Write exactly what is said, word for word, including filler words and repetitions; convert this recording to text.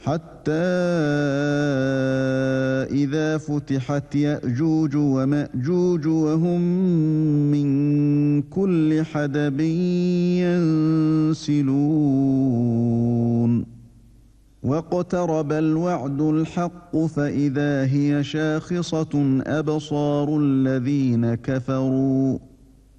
حتى إذا فتحت يأجوج ومأجوج وهم من كل حدب ينسلون واقترب الوعد الحق فإذا هي شاخصة أبصار الذين كفروا